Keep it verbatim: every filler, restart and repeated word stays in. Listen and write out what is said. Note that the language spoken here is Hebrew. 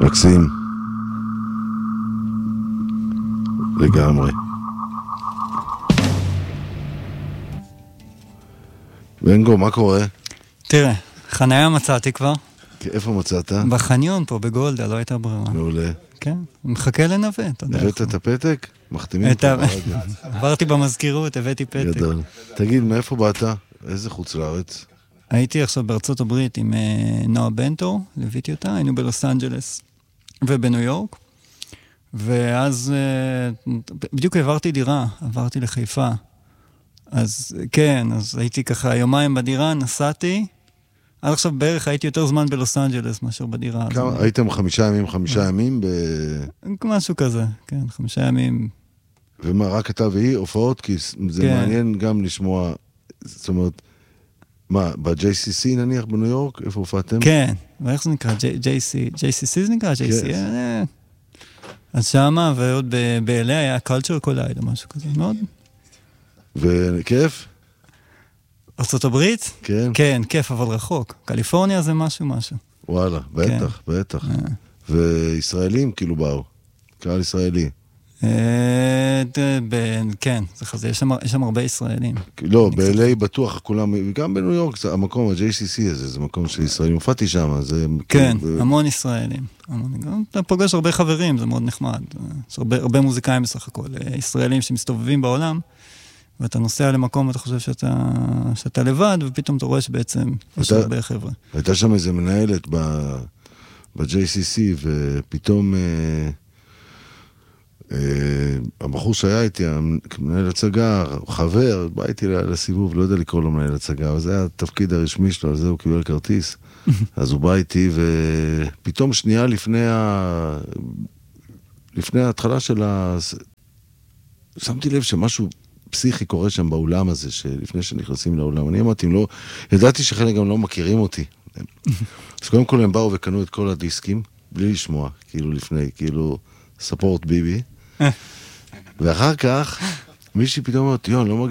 מקסים. לגמרי. בנגו, מה קורה? תראה, חניה מצאתי כבר. איפה מצאת? בחניון פה, בגולדה, לא הייתה ברירה. מעולה. כן, מחכה לנווה, אתה יודע. הבאת את הפתק? מחתימים פה ברדיו. עברתי במזכירות, הבאתי פתק. גדול. תגיד, מאיפה באת? איזה חוץ לארץ? הייתי עכשיו בארצות הברית עם נועה בנטו, לוויתי אותה, היינו בלוס אנג'לס ובניו יורק, ואז בדיוק העברתי דירה, עברתי לחיפה. אז כן, אז הייתי ככה יומיים בדירה, נסעתי, עד עכשיו בערך הייתי יותר זמן בלוס אנג'לס מאשר בדירה. כמה, הייתם חמישה ימים, חמישה ימים ב... משהו כזה, כן, חמישה ימים. ומה, רק אתה והיא הופעות? כי זה כן. מעניין גם לשמוע, זאת אומרת, מה, ב-ג'יי סי סי נניח בניו יורק? איפה הופעתם? כן, ואיך זה נקרא? ג'יי סי, ג'יי סי סי זה נקרא? ג'יי סי? אז שמה, ועוד ב-אל איי היה Culture Collide או משהו כזה, מאוד. וכיף? ארצות הברית? כן. כן, כיף, אבל רחוק. קליפורניה זה משהו משהו. וואלה, בטח, בטח. וישראלים כאילו באו, קהל ישראלי. כן, יש שם הרבה ישראלים. לא, ב-אל איי בטוח כולם, גם בניו יורק, המקום, ה-ג'יי סי סי הזה, זה מקום של ישראלים. הופעתי שם, זה... כן, המון ישראלים. אתה פוגש הרבה חברים, זה מאוד נחמד. יש הרבה מוזיקאים בסך הכל, ישראלים שמסתובבים בעולם, ואתה נוסע למקום ואתה חושב שאתה, שאתה לבד, ופתאום אתה רואה שבעצם יש הרבה חבר'ה. הייתה שם איזה מנהלת ב-ג'יי סי סי, ופתאום הבחור שהיה איתי, מנהל הצגה, חבר, בא איתי לסיבוב, לא יודע לקרוא לו מנהל הצגה, אבל זה היה התפקיד הרשמי שלו, על זה הוא קיבל כרטיס. אז הוא בא איתי, ופתאום שנייה לפני ה... לפני ההתחלה של ה... שמתי לב שמשהו פסיכי קורה שם באולם הזה, שלפני שנכנסים לאולם, אני אמרתי, לא, ידעתי שחלק גם לא מכירים אותי. אז קודם כל הם באו וקנו את כל הדיסקים, בלי לשמוע, כאילו לפני, כאילו, ספורט ביבי. ואחר כך, מישהי פתאום אומרת, יון, לא מגיע,